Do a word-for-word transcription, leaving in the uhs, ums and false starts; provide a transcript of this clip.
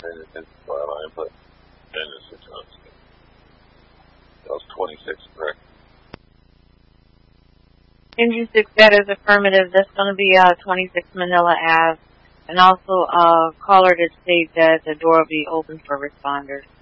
paying attention to our line, but then it's six months. That was twenty-six, correct? Engine six, that is affirmative. That's going to be uh, twenty-six Manila Ave. And also uh, caller to state that the door will be open for responders.